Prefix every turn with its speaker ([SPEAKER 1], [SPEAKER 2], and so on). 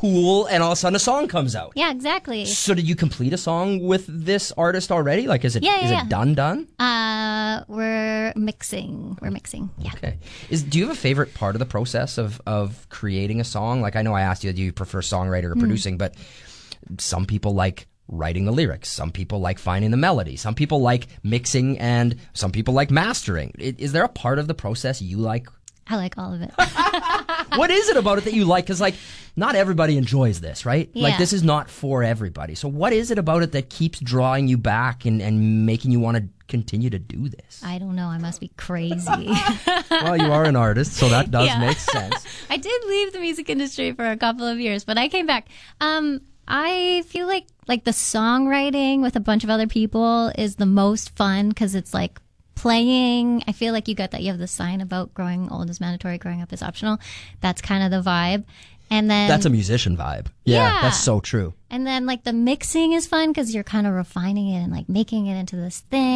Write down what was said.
[SPEAKER 1] pool, and all of a sudden a song comes out.
[SPEAKER 2] Yeah, exactly.
[SPEAKER 1] So did you complete a song with this artist already? Like, is it done?
[SPEAKER 2] We're mixing. Yeah.
[SPEAKER 1] Okay. Do you have a favorite part of the process of creating a song? Like, I know I asked you, do you prefer songwriter or producing, but some people like writing the lyrics. Some people like finding the melody. Some people like mixing, and some people like mastering. Is there a part of the process you like?
[SPEAKER 2] I like all of it.
[SPEAKER 1] What is it about it that you like? Because, like, not everybody enjoys this, right?
[SPEAKER 2] Yeah.
[SPEAKER 1] Like, this is not for everybody. So what is it about it that keeps drawing you back and making you want to continue to do this?
[SPEAKER 2] I don't know. I must be crazy.
[SPEAKER 1] Well, you are an artist, so that does make sense.
[SPEAKER 2] I did leave the music industry for a couple of years, but I came back. I feel like the songwriting with a bunch of other people is the most fun because it's like playing. I feel like you have the sign about growing old is mandatory, growing up is optional. That's kind of the vibe. And then
[SPEAKER 1] that's a musician vibe. Yeah, that's so true.
[SPEAKER 2] And then like the mixing is fun because you're kind of refining it and like making it into this thing.